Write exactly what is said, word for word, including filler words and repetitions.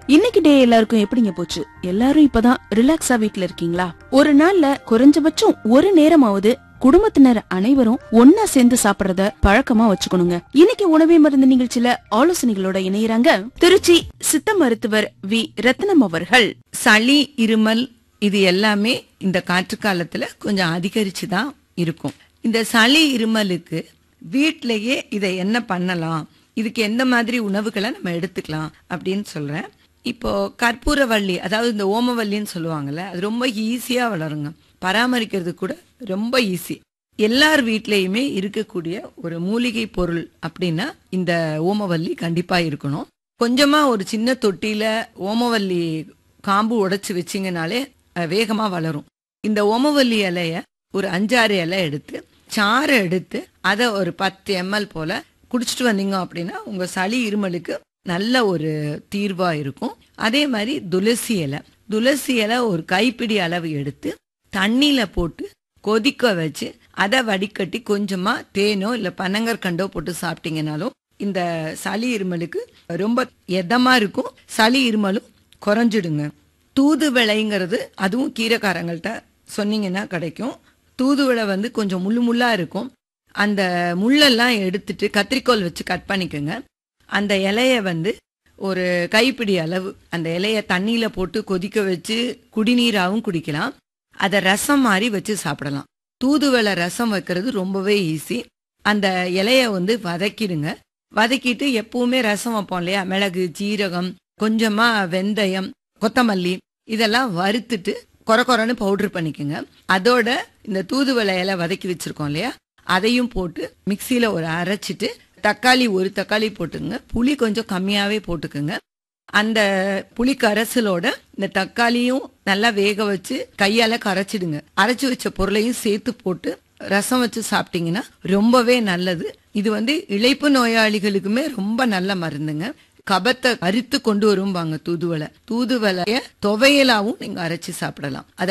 இன்னைக்கு டே எல்லாருக்கும் எப்படிங்க போச்சு? எல்லாரும் இப்பதான் ரிலாக்ஸா வீட்ல இருக்கீங்களா? ஒரு நாள்ல குறைஞ்சபட்சம் ஒரு நேரமாவது குடும்பத்தினர் அனைவரும் ஒன்னா சேர்ந்து சாப்பிடறத பழக்கமா வச்சுக்கணுங்க. இன்னைக்கு உணவே மருந்து நிகழ்ச்சியில ஆலோசனைகளோட இணையறாங்க திருச்சி சித்த மருத்துவர் வி ரத்னம் அவர்கள். சளி, இருமல் இது எல்லாமே இந்த காற்று காலத்துல கொஞ்சம் அதிகரிச்சுதான் இருக்கும். இந்த சளி இருமலுக்கு வீட்டிலேயே இதை என்ன பண்ணலாம், இதுக்கு எந்த மாதிரி உணவுகளை நம்ம எடுத்துக்கலாம் அப்படின்னு சொல்றேன். இப்போ கற்பூரவள்ளி, அதாவது இந்த ஓமவல்லின்னு சொல்லுவாங்கல்ல, அது ரொம்ப ஈஸியா வளருங்க. பராமரிக்கிறது கூட ரொம்ப ஈஸி. எல்லார் வீட்லயுமே இருக்கக்கூடிய ஒரு மூலிகை பொருள் அப்படின்னா இந்த ஓமவல்லி கண்டிப்பா இருக்கணும். கொஞ்சமா ஒரு சின்ன தொட்டியில ஓமவல்லி காம்பு உடைச்சு வச்சிங்கனாலே வேகமா வளரும். இந்த ஓமவல்லி இலைய ஒரு அஞ்சாறு இலை எடுத்து சாறு எடுத்து அதை ஒரு பத்து எம்எல் போல குடிச்சிட்டு வந்தீங்க அப்படின்னா உங்க சளி இருமலுக்கு நல்ல ஒரு தீர்வா இருக்கும். அதே மாதிரி துளசி இலை துளசி இலை ஒரு கைப்பிடி அளவு எடுத்து தண்ணியில போட்டு கொதிக்க வச்சு அதை வடிகட்டி கொஞ்சமா தேனோ இல்ல பனங்கற்கண்டோ போட்டு சாப்பிட்டீங்கன்னாலும் இந்த சளி இருமலுக்கு ரொம்ப எதமா இருக்கும், சளி இருமலும் குறைஞ்சிடுங்க. தூதுவளைங்கிறது அதுவும் கீரைக்காரங்கள்ட்ட சொன்னீங்கன்னா கிடைக்கும். தூதுவளை வந்து கொஞ்சம் முள்ளு முள்ளா இருக்கும். அந்த முள்ளெல்லாம் எடுத்துட்டு கத்திரிக்கோல் வச்சு கட் பண்ணிக்கோங்க. அந்த இலைய வந்து ஒரு கைப்பிடி அளவு அந்த இலைய தண்ணியில போட்டு கொதிக்க வச்சு குடிநீராகவும் குடிக்கலாம். அதை ரசம் மாதிரி வச்சு சாப்பிடலாம். தூதுவளை ரசம் வைக்கிறது ரொம்பவே ஈஸி. அந்த இலைய வந்து வதக்கிடுங்க. வதக்கிட்டு எப்பவுமே ரசம் வைப்போம் இல்லையா, மிளகு, ஜீரகம், கொஞ்சமா வெந்தயம், கொத்தமல்லி இதெல்லாம் வறுத்துட்டு கொர கொரன்னு பவுடர் பண்ணிக்கோங்க. அதோட இந்த தூதுவளை இலை வதக்கி வச்சிருக்கோம் இல்லையா, அதையும் போட்டு மிக்சியில ஒரு அரைச்சிட்டு தக்காளி ஒரு தக்காளி போட்டுங்க. புளி கொஞ்சம் கம்மியாவே போட்டுக்குங்க. அந்த புளி கரைசலோட இந்த தக்காளியும் நல்லா வேக வச்சு கையால கரைச்சிடுங்க. அரைச்சு வச்ச பொருளையும் சேர்த்து போட்டு ரசம் வச்சு சாப்பிட்டீங்கன்னா ரொம்பவே நல்லது. இது வந்து இளைப்பு நோயாளிகளுக்குமே ரொம்ப நல்ல மருந்துங்க. கபத்தை அரித்து கொண்டு வரும்பாங்க தூதுவளை. தூதுவளைய துவையலாவும் நீங்க அரைச்சு சாப்பிடலாம்.